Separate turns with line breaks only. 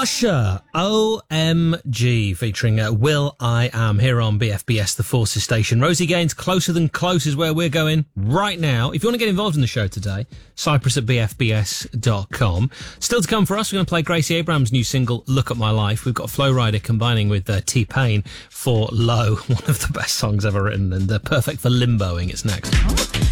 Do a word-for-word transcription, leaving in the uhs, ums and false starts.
Usher, O M G, featuring uh, Will I Am, here on B F B S, the Forces Station. Rosie Gaines, Closer Than Close is where we're going right now. If you want to get involved in the show today, Cyprus at b f b s dot com. Still to come for us, we're going to play Gracie Abraham's new single, Look at My Life. We've got Flo Rida combining with uh, T-Pain for Low, one of the best songs ever written, and uh, perfect for limboing. It's next.